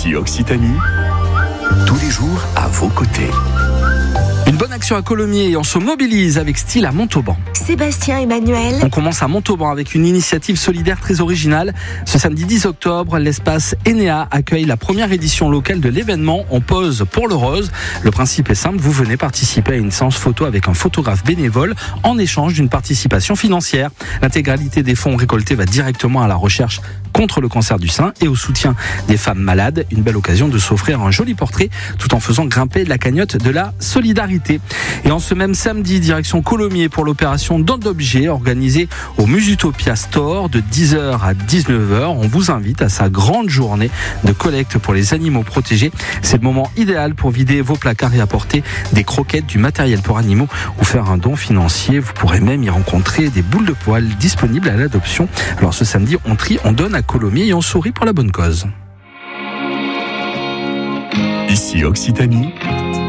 Ici Occitanie, tous les jours à vos côtés. Une bonne action à Colomiers et on se mobilise avec style à Montauban. Sébastien Emmanuel. On commence à Montauban avec une initiative solidaire très originale. Ce samedi 10 octobre, l'espace Enea accueille la première édition locale de l'événement On pose pour le rose. Le principe est simple, vous venez participer à une séance photo avec un photographe bénévole en échange d'une participation financière. L'intégralité des fonds récoltés va directement à la recherche contre le cancer du sein et au soutien des femmes malades. Une belle occasion de s'offrir un joli portrait tout en faisant grimper la cagnotte de la solidarité. Et en ce même samedi, direction Colomiers pour l'opération Don d'objets organisée au Musutopia Store de 10h à 19h. On vous invite à sa grande journée de collecte pour les animaux protégés. C'est le moment idéal pour vider vos placards et apporter des croquettes, du matériel pour animaux ou faire un don financier. Vous pourrez même y rencontrer des boules de poils disponibles à l'adoption. Alors ce samedi, on trie, on donne à Colomiers et on sourit pour la bonne cause. Ici Occitanie,